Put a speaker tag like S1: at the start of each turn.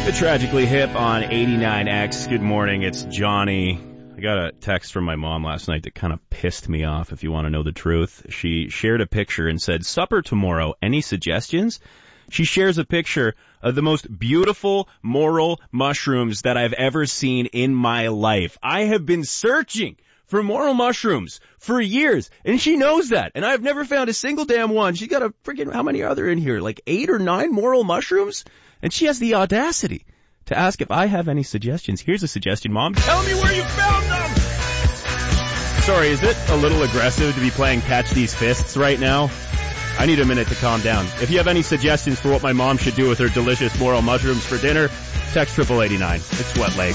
S1: The Tragically Hip on 89X. Good morning, it's Johnny. I got a text from my mom last night that kind of pissed me off, if you want to know the truth. She shared a picture and said, "Supper tomorrow, any suggestions?" She shares a picture of the most beautiful morel mushrooms that I've ever seen in my life. I have been searching for morel mushrooms for years, and she knows that, and I've never found a single damn one. She got a freaking, how many are there in here? Like 8 or 9 morel mushrooms? And she has the audacity to ask if I have any suggestions. Here's a suggestion, Mom. Tell me where you found them! Sorry, is it a little aggressive to be playing Catch These Fists right now? I need a minute to calm down. If you have any suggestions for what my mom should do with her delicious morel mushrooms for dinner, text 8889. It's Sweat Lake.